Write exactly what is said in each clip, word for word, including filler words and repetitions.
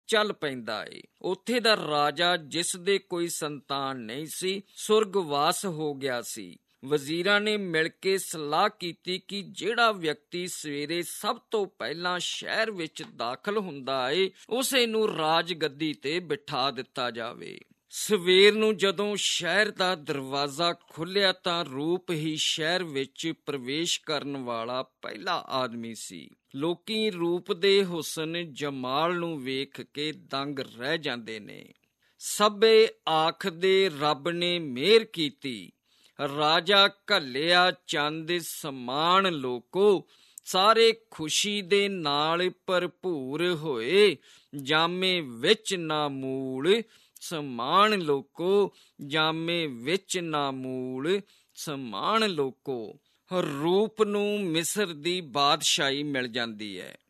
ਚੱਲ ਪੈਂਦਾ ਏ। ਉੱਥੇ ਦਾ ਰਾਜਾ, ਜਿਸ ਦੇ ਕੋਈ ਸੰਤਾਨ ਨਹੀਂ ਸੀ, ਸੁਰਗਵਾਸ ਹੋ ਗਿਆ ਸੀ। ਵਜ਼ੀਰਾਂ ਨੇ ਮਿਲ ਕੇ ਸਲਾਹ ਕੀਤੀ ਕਿ ਜਿਹੜਾ ਵਿਅਕਤੀ ਸਵੇਰੇ ਸਭ ਤੋਂ ਪਹਿਲਾਂ ਸ਼ਹਿਰ ਵਿੱਚ ਦਾਖਲ ਹੁੰਦਾ ਏ, ਉਸੇ ਨੂੰ ਰਾਜ ਗੱਦੀ ਤੇ ਬਿਠਾ ਦਿੱਤਾ ਜਾਵੇ। ਸਵੇਰ ਨੂੰ ਜਦੋਂ ਸ਼ਹਿਰ ਦਾ ਦਰਵਾਜ਼ਾ ਖੁੱਲ੍ਹਿਆ ਤਾਂ ਰੂਪ ਹੀ ਸ਼ਹਿਰ ਵਿੱਚ ਪ੍ਰਵੇਸ਼ ਕਰਨ ਵਾਲਾ ਪਹਿਲਾ ਆਦਮੀ ਸੀ। ਲੋਕੀ ਰੂਪ ਦੇ ਹੁਸਨ ਜਮਾਲ ਨੂੰ ਵੇਖ ਕੇ ਦੰਗ ਰਹਿ ਜਾਂਦੇ ਨੇ। ਸਭੇ ਆਖਦੇ ਰੱਬ ਨੇ ਮਿਹਰ ਕੀਤੀ, ਰਾਜਾ ਘੱਲਿਆ ਚੰਦ ਸਮਾਨ ਲੋਕੋ, ਸਾਰੇ ਖੁਸ਼ੀ ਦੇ ਨਾਲ ਭਰਪੂਰ ਹੋਏ, ਜਾਮੇ ਵਿੱਚ ਨਾ ਮੂਲ ਸਮਾਨ ਲੋਕੋ, ਜਾਮੇ ਵਿੱਚ ਨਾ ਮੂਲ ਸਮਾਨ ਲੋਕੋ। ਰੂਪ ਨੂੰ ਮਿਸਰ ਦੀ ਬਾਦਸ਼ਾਹੀ ਮਿਲ ਜਾਂਦੀ ਹੈ।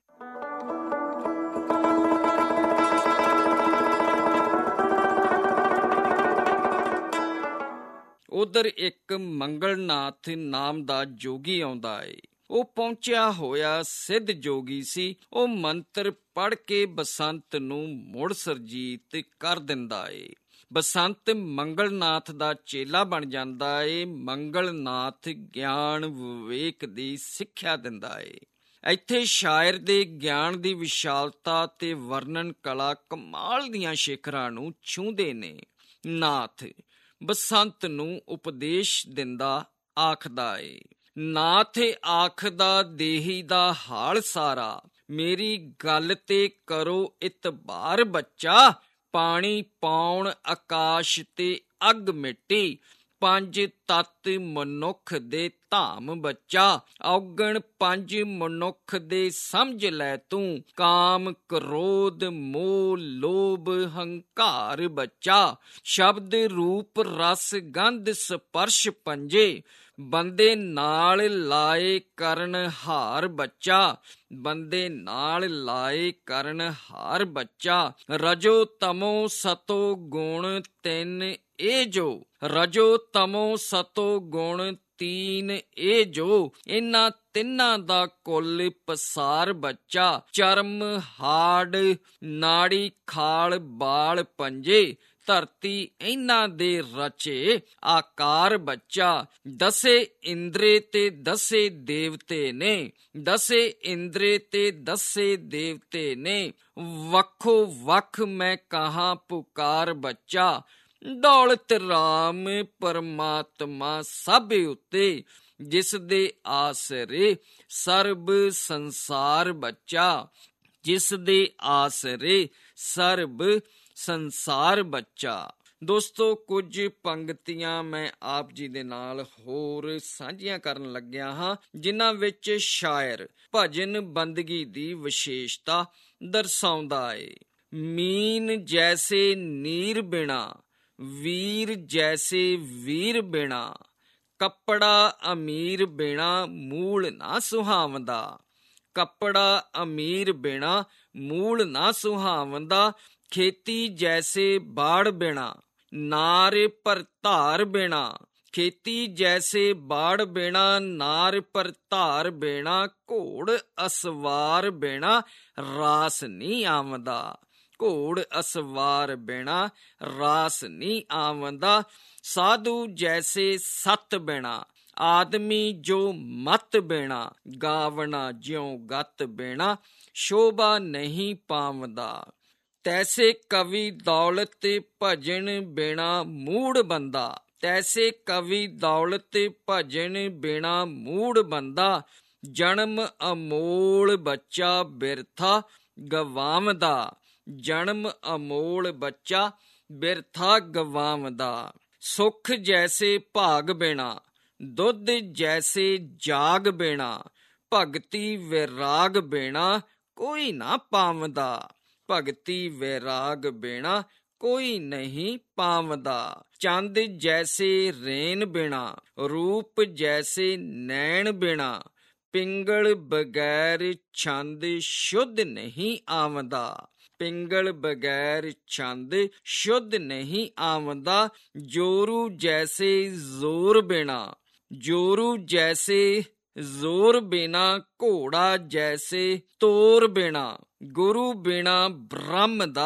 ਉਧਰ ਇੱਕ ਮੰਗਲਨਾਥ ਨਾਮ ਦਾ ਜੋਗੀ ਆਉਂਦਾ ਏ। ਉਹ ਪਹੁੰਚਿਆ ਹੋਇਆ ਸਿੱਧ ਜੋਗੀ ਸੀ। ਉਹ ਮੰਤਰ ਪੜ੍ਹ ਕੇ ਬਸੰਤ ਨੂੰ ਮੁੜ ਸਰਜੀਤ ਕਰ ਦਿੰਦਾ ਏ। ਬਸੰਤ ਮੰਗਲਨਾਥ ਦਾ ਚੇਲਾ ਬਣ ਜਾਂਦਾ ਏ। ਮੰਗਲਨਾਥ ਗਿਆਨ ਵਿਵੇਕ ਦੀ ਸਿੱਖਿਆ ਦਿੰਦਾ ਏ। ਇੱਥੇ ਸ਼ਾਇਰ ਦੇ ਗਿਆਨ ਦੀ ਵਿਸ਼ਾਲਤਾ ਤੇ ਵਰਣਨ ਕਲਾ ਕਮਾਲ ਦੀਆਂ ਸ਼ਿਖਰਾਂ ਨੂੰ ਛੂੰਹਦੇ ਨੇ। ਨਾਥ ਬਸੰਤ ਨੂੰ ਉਪਦੇਸ਼ ਦਿੰਦਾ ਆਖਦਾ ਏ, ਨਾਥ ਆਖਦਾ ਦੇਹੀ ਦਾ ਹਾਲ ਸਾਰਾ, ਮੇਰੀ ਗੱਲ ਤੇ ਕਰੋ ਇਤਬਾਰ ਬੱਚਾ, ਪਾਣੀ ਪਾਉਣ ਆਕਾਸ਼ ਤੇ ਅੱਗ ਮਿੱਟੀ, ਪੰਜ ਤੱਤ ਮਨੁੱਖ ਦੇ ਧਾਮ ਬੱਚਾ, ਔਗਣ ਪੰਜ ਮਨੁੱਖ ਦੇ ਸਮਝ ਲੈ ਤੂੰ, ਕਾਮ ਕ੍ਰੋਧ ਮੋਹ ਲੋਭ ਹੰਕਾਰ ਬੱਚਾ, ਸ਼ਬਦ ਰੂਪ ਰਸ ਗੰਧ ਸਪਰਸ਼ ਪੰਜੇ, ਬੰਦੇ ਨਾਲ ਲਾਏ ਕਰਨ ਹਾਰ ਬੱਚਾ, ਬੰਦੇ ਨਾਲ ਲਾਏ ਕਰਨ ਹਾਰ ਬੱਚਾ, ਰਜੋ ਤਮੋ ਸਤੋ ਗੁਣ ਤਿੰਨ ਇਹ ਜੋ, ਰਜੋ ਤਮੋ ਸਤੋ ਗੁਣ ਤੀਨ ਇਹ ਜੋ, ਇਹਨਾਂ ਤਿੰਨਾਂ ਦਾ ਕੁੱਲ ਪਸਾਰ ਬੱਚਾ, ਚਰਮ ਹਾੜ ਨਾੜੀ ਖਾਲ ਬਾਲ ਪੰਜੇ, ਧਰਤੀ ਇਹਨਾਂ ਦੇ ਰਚੇ ਆਕਾਰ ਬੱਚਾ, ਦਸੇ ਇੰਦਰੇ ਤੇ ਦਸੇ ਦੇਵਤੇ ਨੇ, ਦਸੇ ਇੰਦਰੇ ਤੇ ਦਸੇ ਦੇਵਤੇ ਨੇ, ਵੱਖੋ ਵੱਖ ਮੈਂ ਕਹਾਂ ਪੁਕਾਰ ਬੱਚਾ, ਦੌਲਤ ਰਾਮ ਪਰਮਾਤਮਾ ਸਭ ਉੱਤੇ, ਜਿਸ ਦੇ ਆਸਰੇ ਸਰਬ ਸੰਸਾਰ ਬੱਚਾ, ਜਿਸ ਦੇ ਆਸਰੇ ਸਰਬ ਸੰਸਾਰ ਬੱਚਾ। ਦੋਸਤੋ, ਕੁਝ ਪੰਗਤੀਆਂ ਮੈਂ ਆਪ ਜੀ ਦੇ ਨਾਲ ਹੋਰ ਸਾਂਝੀਆਂ ਕਰਨ ਲੱਗਿਆ ਹਾਂ, ਜਿਨ੍ਹਾਂ ਵਿੱਚ ਸ਼ਾਇਰ ਭਜਨ ਬੰਦਗੀ ਦੀ ਵਿਸ਼ੇਸ਼ਤਾ ਦਰਸਾਉਂਦਾ ਏ। ਮੀਨ ਜੈਸੇ ਨੀਰ ਬਿਨਾ, ਵੀਰ ਜੈਸੇ ਵੀਰ ਬਿਨਾ, ਕੱਪੜਾ ਅਮੀਰ ਬਿਨਾ ਮੂਲ ਨਾ ਸੁਹਾਵੰਦਾ, ਕੱਪੜਾ ਅਮੀਰ ਬਿਨਾ ਮੂਲ ਨਾ ਸੁਹਾਵੰਦਾ, ਖੇਤੀ ਜੈਸੇ ਬਾੜ ਬਿਨਾ, ਨਾਰ ਪਰ ਧਾਰ ਬਿਨਾ, ਖੇਤੀ ਜੈਸੇ ਬਾੜ ਬਿਨਾ, ਨਾਰ ਪਰ ਧਾਰ ਬਿਨਾ, ਘੋੜ ਅਸਵਾਰ ਬਿਨਾ ਰਾਸ ਨਹੀਂ ਆਵੰਦਾ, ਘੋੜ ਅਸਵਾਰ ਬਿਨਾ ਰਾਸ ਨਹੀਂ ਆਵੰਦਾ, ਸਾਧੂ ਜੈਸੇ ਸਤ ਬਿਨਾ, ਆਦਮੀ ਜੋ ਮਤ ਬਿਨਾ, ਗਾਵਣਾ ਜਿਉ ਗਤ ਬਿਨਾ ਸ਼ੋਭਾ ਨਹੀਂ ਪਾਵੰਦਾ, ਤੈਸੇ ਕਵੀ ਦੌਲਤ ਭਜਨ ਬਿਨਾ ਮੂੜ ਬੰਦਾ, ਤੈਸੇ ਕਵੀ ਦੌਲਤ ਭਜਨ ਬਿਨਾ ਮੂੜ ਬੰਦਾ, ਜਨਮ ਅਮੋਲ ਬੱਚਾ ਬਿਰਥਾ ਗਵਾਵਦਾ, ਜਨਮ ਅਮੋਲ ਬੱਚਾ ਬਿਰਥਾ ਗਵਾਵਦਾ, ਸੁਖ ਜੈਸੇ ਭਾਗ ਬਿਨਾ, ਦੁੱਧ ਜੈਸੇ ਜਾਗ ਬਿਨਾ, ਭਗਤੀ ਵਿਰਾਗ ਬਿਨਾ ਕੋਈ ਨਾ ਪਾਵੰਦਾ, ਭਗਤੀ ਵਿਰਾਗ ਬਿਨਾ ਕੋਈ ਨਹੀਂ ਪਾਵੰਦਾ, ਚੰਦ ਜੈਸੇ ਰੇਨ ਬਿਨਾ, ਰੂਪ ਜੈਸੇ ਨੈਣ ਬਿਨਾ, ਪਿੰਗਲ ਬਗੈਰ ਛੰਦ ਸ਼ੁੱਧ ਨਹੀਂ ਆਵੰਦਾ, ਪਿੰਗਲ ਬਗੈਰ ਛੰਦ ਸ਼ੁੱਧ ਨਹੀਂ ਆਵੰਦਾ, ਜੋਰੂ ਜੈਸੇ ਜ਼ੋਰ ਬਿਨਾ, ਜੋਰੂ ਜੈਸੇ ਜ਼ੋਰ ਬਿਨਾ, ਘੋੜਾ ਜੈਸੇ ਤੋਰ ਬਿਨਾ, ਗੁਰੂ ਬਿਨਾ ਬ੍ਰਹਮ ਦਾ